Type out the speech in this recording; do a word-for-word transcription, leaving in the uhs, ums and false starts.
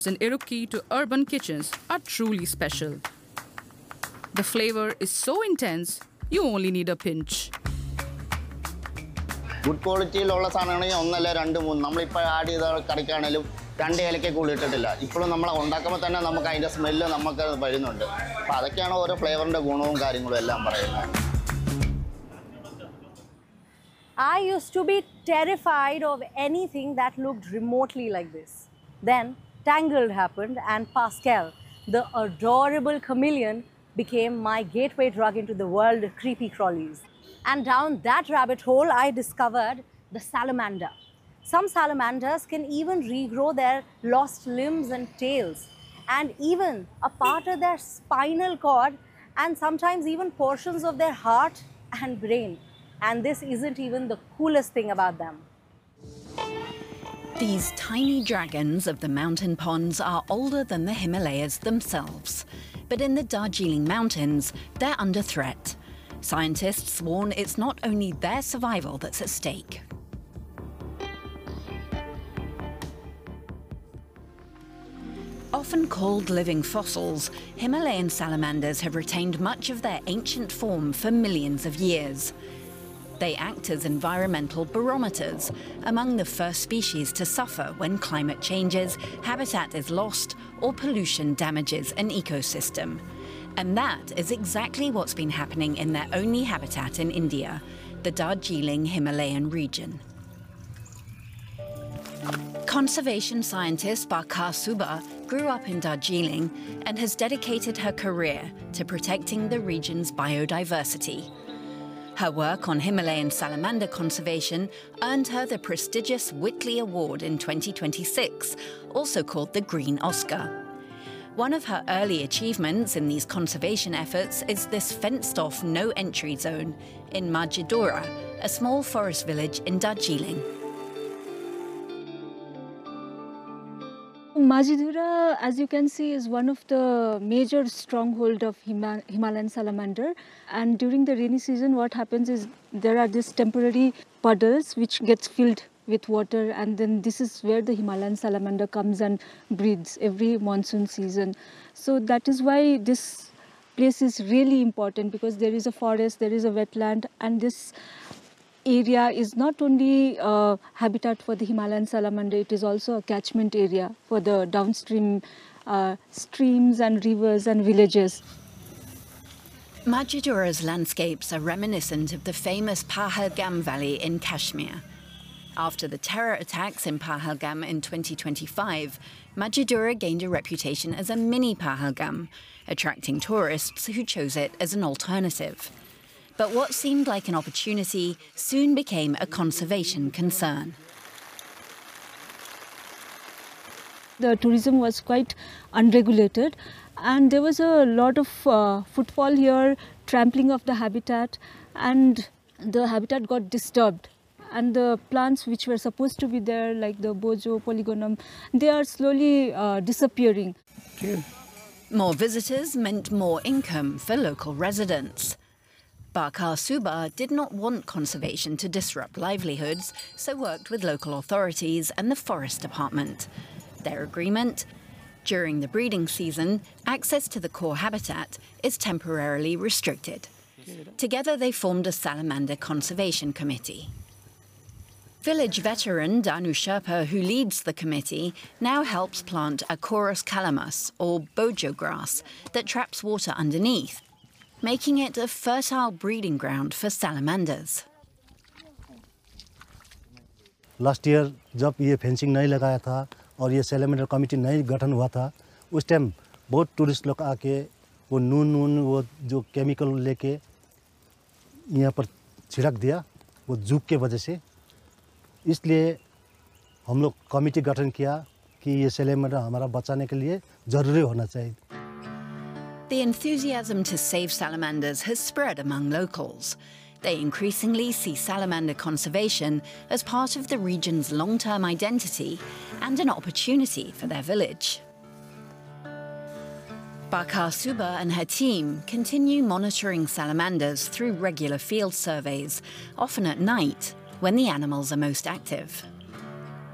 in Idukki to urban kitchens are truly special. The flavor is so intense, you only need a pinch. Good quality lola sanana onnalla rendu moonu nammal ipo add cheyda kadikanalum rendu elake kooli ittilla ippolum nammal undakkumbol thanne namukku ayinte smell namukku varunundu appo adakkana oro flavor inde gunavum karyangalum ellam parayunnu. I used to be terrified of anything that looked remotely like this. Then Tangled happened and Pascal, the adorable chameleon, became my gateway drug into the world of creepy crawlies. And down that rabbit hole, I discovered the salamander. Some salamanders can even regrow their lost limbs and tails, and even a part of their spinal cord, and sometimes even portions of their heart and brain. And this isn't even the coolest thing about them. These tiny dragons of the mountain ponds are older than the Himalayas themselves. But in the Darjeeling Mountains, they're under threat. Scientists warn it's not only their survival that's at stake. Often called living fossils, Himalayan salamanders have retained much of their ancient form for millions of years. They act as environmental barometers, among the first species to suffer when climate changes, habitat is lost, or pollution damages an ecosystem. And that is exactly what's been happening in their only habitat in India, the Darjeeling Himalayan region. Conservation scientist Barkha Subba grew up in Darjeeling and has dedicated her career to protecting the region's biodiversity. Her work on Himalayan salamander conservation earned her the prestigious Whitley Award in twenty twenty-six, also called the Green Oscar. One of her early achievements in these conservation efforts is this fenced-off no-entry zone in Majidura, a small forest village in Darjeeling. Majidura, as you can see, is one of the major stronghold of Hima Himalayan salamander. And during the rainy season, what happens is there are these temporary puddles which gets filled with water, and then this is where the Himalayan salamander comes and breeds every monsoon season. So that is why this place is really important, because there is a forest, there is a wetland, and this area is not only uh, habitat for the Himalayan salamander, it is also a catchment area for the downstream uh, streams and rivers and villages. Majidura's landscapes are reminiscent of the famous Pahalgam Valley in Kashmir. After the terror attacks in Pahalgam in twenty twenty-five, Majidura gained a reputation as a mini Pahalgam, attracting tourists who chose it as an alternative. But what seemed like an opportunity soon became a conservation concern. The tourism was quite unregulated, and there was a lot of uh, footfall here, trampling of the habitat, and the habitat got disturbed. And the plants which were supposed to be there, like the bojo, polygonum, they are slowly uh, disappearing. More visitors meant more income for local residents. Barkha Subba did not want conservation to disrupt livelihoods, so worked with local authorities and the Forest Department. Their agreement? During the breeding season, access to the core habitat is temporarily restricted. Together they formed a salamander conservation committee. Village veteran Danu Sherpa, who leads the committee, now helps plant Acorus calamus, or bojo grass, that traps water underneath, making it a fertile breeding ground for salamanders. Last year, जब ये fencing नहीं लगाया था और ये salamander committee नहीं गठन हुआ था, उस टाइम बहुत टूरिस्ट लोग आके वो नून नून वो जो केमिकल लेके यहाँ पर छिड़क दिया, वो जूक के वजह से, इसलिए हम लोग कमेटी गठन किया कि ये सैलेमेंडर हमारा बचाने के लिए जरूरी होना चाहिए. The enthusiasm to save salamanders has spread among locals. They increasingly see salamander conservation as part of the region's long-term identity and an opportunity for their village. Barkha Subba and her team continue monitoring salamanders through regular field surveys, often at night, when the animals are most active.